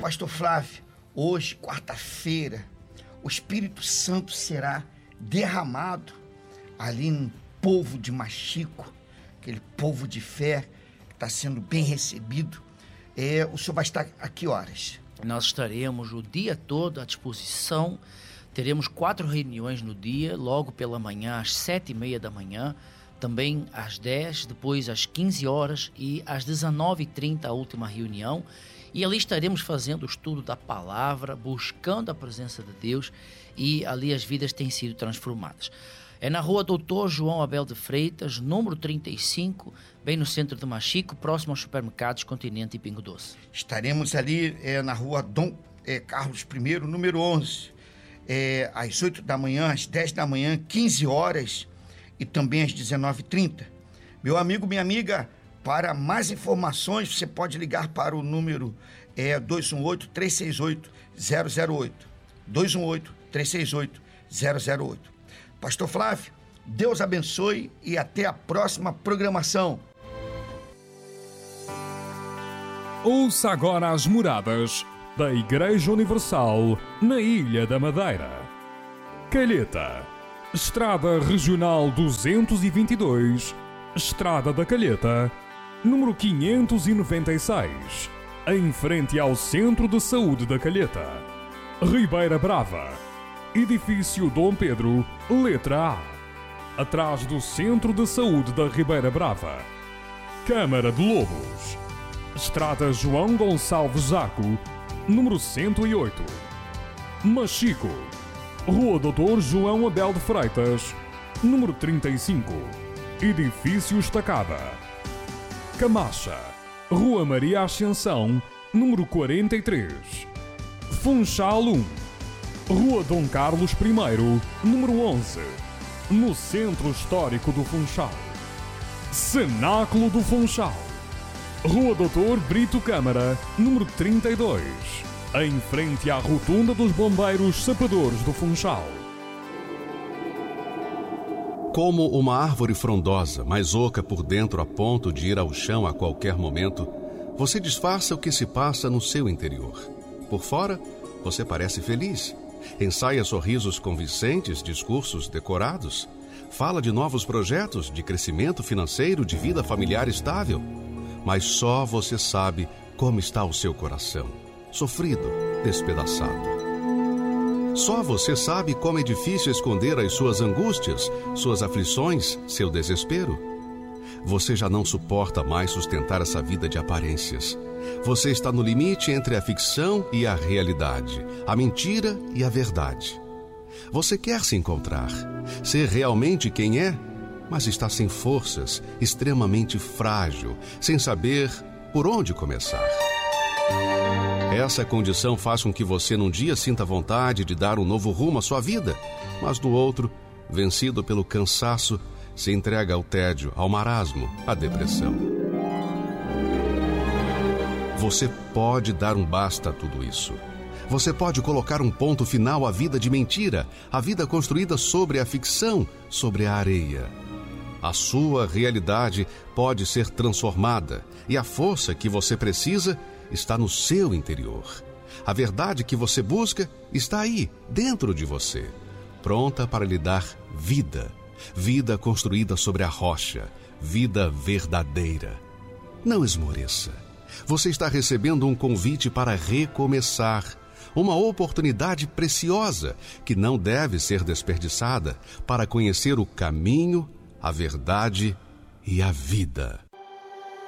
pastor Flávio, hoje, quarta-feira, o Espírito Santo será derramado ali no povo de Machico, aquele povo de fé que está sendo bem recebido. O senhor vai estar a que horas? Nós estaremos o dia todo à disposição. Teremos 4 reuniões no dia, logo pela manhã, às 7h30 da manhã, também às 10, depois às 15 horas e às 19h30 a última reunião. E ali estaremos fazendo o estudo da palavra, buscando a presença de Deus, e ali as vidas têm sido transformadas. É na rua Doutor João Abel de Freitas, número 35, bem no centro de Machico, próximo aos supermercados Continente e Pingo Doce. Estaremos ali na rua Dom Carlos I, número 11, às 8 da manhã, às 10 da manhã, 15 horas e também às 19h30. Meu amigo, minha amiga, para mais informações, você pode ligar para o número 218-368-008. 218-368-008. Pastor Flávio, Deus abençoe e até a próxima programação. Ouça agora as moradas da Igreja Universal na Ilha da Madeira. Calheta, Estrada Regional 222, Estrada da Calheta, número 596, em frente ao Centro de Saúde da Calheta. Ribeira Brava, Edifício Dom Pedro, letra A, atrás do Centro de Saúde da Ribeira Brava. Câmara de Lobos, Estrada João Gonçalves Zaco, número 108. Machico, Rua Doutor João Abel de Freitas, número 35, Edifício Estacada. Camacha, Rua Maria Ascensão, número 43. Funchal 1, Rua Dom Carlos I, número 11, no Centro Histórico do Funchal. Cenáculo do Funchal, Rua Doutor Brito Câmara, número 32, em frente à Rotunda dos Bombeiros Sapadores do Funchal. Como uma árvore frondosa, mas oca por dentro a ponto de ir ao chão a qualquer momento, você disfarça o que se passa no seu interior. Por fora, você parece feliz. Ensaia sorrisos convincentes, discursos decorados. Fala de novos projetos, de crescimento financeiro, de vida familiar estável. Mas só você sabe como está o seu coração. Sofrido, despedaçado. Só você sabe como é difícil esconder as suas angústias, suas aflições, seu desespero. Você já não suporta mais sustentar essa vida de aparências. Você está no limite entre a ficção e a realidade, a mentira e a verdade. Você quer se encontrar, ser realmente quem é, mas está sem forças, extremamente frágil, sem saber por onde começar. Essa condição faz com que você num dia sinta vontade de dar um novo rumo à sua vida, mas no outro, vencido pelo cansaço, se entrega ao tédio, ao marasmo, à depressão. Você pode dar um basta a tudo isso. Você pode colocar um ponto final à vida de mentira, à vida construída sobre a ficção, sobre a areia. A sua realidade pode ser transformada e a força que você precisa está no seu interior. A verdade que você busca está aí, dentro de você, pronta para lhe dar vida. Vida construída sobre a rocha, vida verdadeira. Não esmoreça. Você está recebendo um convite para recomeçar, uma oportunidade preciosa que não deve ser desperdiçada para conhecer o caminho, a verdade e a vida.